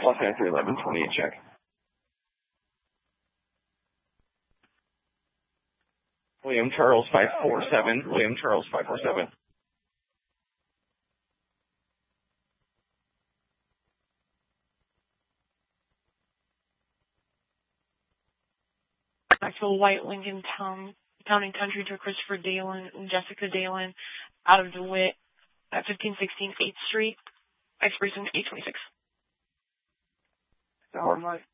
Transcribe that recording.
Los Angeles 1128 check. William Charles 547. William Charles 547. Maxwell White, Lincoln Town and Country to Christopher Dalen and Jessica Dalen out of DeWitt at 1516 8th Street, expiration 826. Howard Mike.